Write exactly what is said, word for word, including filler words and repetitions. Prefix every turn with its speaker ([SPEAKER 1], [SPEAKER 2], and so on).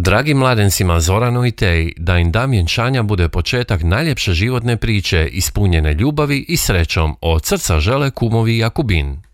[SPEAKER 1] Dragi mladencima Zoranu i Teji, da im dan vjenčanja bude početak najljepše životne priče ispunjene ljubavi i srećom, od srca žele kumovi Jakubin.